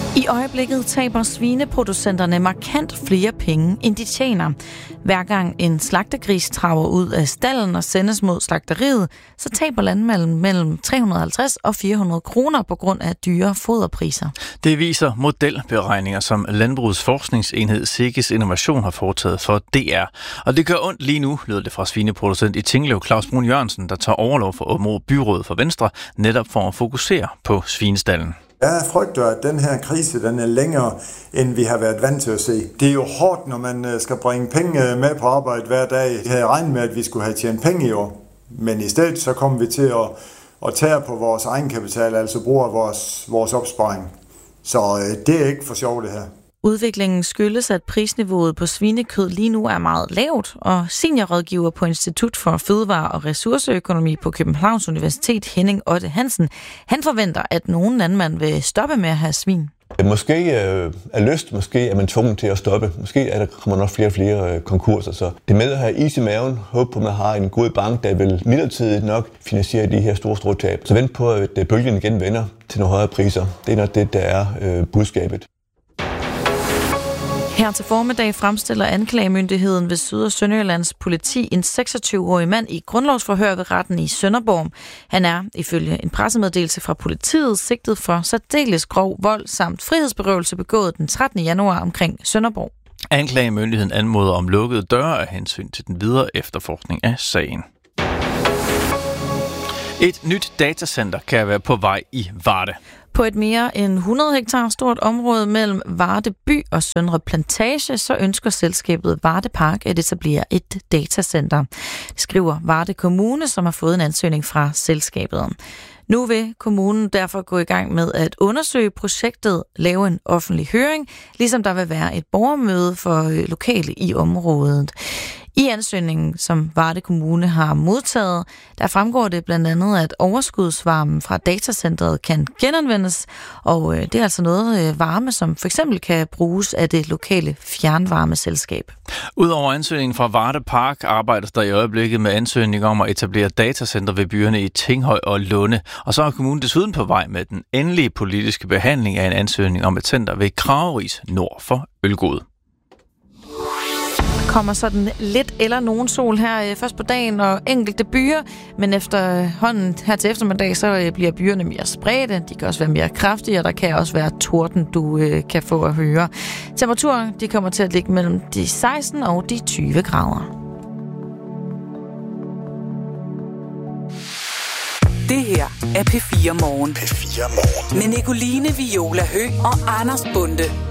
I øjeblikket taber svineproducenterne markant flere penge, end de tjener. Hver gang en slagtegris traver ud af stallen og sendes mod slagteriet, så taber landmanden mellem 350 og 400 kroner på grund af dyre foderpriser. Det viser modelberegninger, som Landbrugets Forskningsenhed Sikkes Innovation har foretaget for DR. Og det gør ondt lige nu, lød det fra svineproducent i Tinglev, Claus Brun Jørgensen, der tager overlov for Aabenraa Byråd for Venstre, netop for at fokusere på svinestallen. Jeg frygter, at den her krise den er længere, end vi har været vant til at se. Det er jo hårdt, når man skal bringe penge med på arbejde hver dag. Jeg havde regnet med, at vi skulle have tjent penge i år. Men i stedet så kommer vi til at tage på vores egenkapital, altså bruge vores opsparing. Så det er ikke for sjovt det her. Udviklingen skyldes, at prisniveauet på svinekød lige nu er meget lavt, og seniorrådgiver på Institut for Fødevare- og Ressourceøkonomi på Københavns Universitet, Henning Otte Hansen, han forventer, at nogen landmand vil stoppe med at have svin. Måske er lyst, måske er man tvunget til at stoppe. Måske kommer nok flere og flere konkurser. Så det med at have is i maven, håbe på, at man har en god bank, der vil midlertidigt nok finansiere de her store tab. Så vent på, at bølgen igen vender til nogle højere priser. Det er nok det, der er budskabet. Her til formiddag fremstiller anklagemyndigheden ved Syd- og Sønderjyllands politi en 26-årig mand i grundlovsforhør ved retten i Sønderborg. Han er, ifølge en pressemeddelelse fra politiet, sigtet for særdeles grov vold samt frihedsberøvelse begået den 13. januar omkring Sønderborg. Anklagemyndigheden anmoder om lukkede døre af hensyn til den videre efterforskning af sagen. Et nyt datacenter kan være på vej i Varde. På et mere end 100 hektar stort område mellem Varde by og Søndre Plantage, så ønsker selskabet Varde Park at etablere et datacenter. Det skriver Varde Kommune, som har fået en ansøgning fra selskabet. Nu vil kommunen derfor gå i gang med at undersøge projektet, lave en offentlig høring, ligesom der vil være et borgermøde for lokale i området. I ansøgningen, som Varde Kommune har modtaget, der fremgår det blandt andet, at overskudsvarmen fra datacentret kan genanvendes, og det er altså noget varme, som for eksempel kan bruges af det lokale fjernvarmeselskab. Udover ansøgningen fra Varde Park arbejdes der i øjeblikket med ansøgninger om at etablere datacenter ved byerne i Tinghøj og Lunde, og så er kommunen desuden på vej med den endelige politiske behandling af en ansøgning om et center ved Krageris nord for Ølgod. Kommer sådan lidt eller nogen sol her først på dagen og enkelte byer, men efterhånden her til eftermiddag, så bliver byerne mere spredte. De kan også være mere kraftige, og der kan også være torden, du kan få at høre. Temperaturen, de kommer til at ligge mellem de 16 og de 20 grader. Det her er P4 Morgen. P4 Morgen. Med Nicoline Viola Høgh og Anders Bonde.